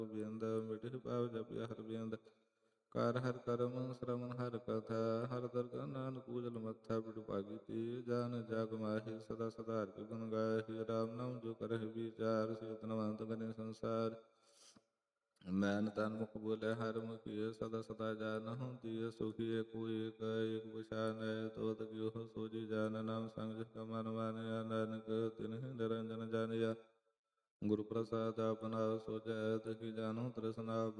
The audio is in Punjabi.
ਬਿੰਦ ਮਿਟਿ ਭਾਵ ਜਪਿ ਹਰਿ ਬਿੰਦ। ਕਰ ਹਰਿ ਕਰਮ ਸਰਵਣ ਹਰਿ ਕਥਾ। ਹਰਿ ਦਰਗਹ ਨਾਨਕ ਪੂਜਲ ਮੱਥਾ। ਬਿਟੁ ਭਾਗਿ ਜਨ ਜਗ ਮਾਹਿ। ਸਦਾ ਸਦਾ ਹਰਿ ਕੇ ਗੁਣ ਗਾਹਿ। ਰਾਮ ਨਾਮ ਜੋ ਕਰਹਿ ਵਿਚਾਰ। ਸਿਉ ਧਨਵੰਤ ਗਨੇ ਸੰਸਾਰ। ਮੈਨ ਤਨ ਮੁਖ ਬੋਲੇ ਹਰਿ ਮੁਖੀਏ। ਸਦਾ ਸਦਾ ਜਾਨਹੁ ਤੀਏ। ਸੁਖੀਏ ਕੋਈ ਏਕ ਏਕ ਪਛਾਨੈ। ਤੋਤ ਕਿਉ ਸੋਝੀ ਜਾਨ। ਨਾਮ ਸੰਗ ਜਿਸ ਕਾ ਮਨ ਮਾਨਿਆ। ਨਾਨਕ ਤਿਨਹਿ ਨਿਰੰਜਨ ਜਾਨਿਆ। ਗੁਰੂ ਪ੍ਰਸਾਦਿ ਆਪਨਾ ਸੁਝੈ। ਤਿਖਿ ਜਾਨਹੁ ਤ੍ਰਿਸਨਾ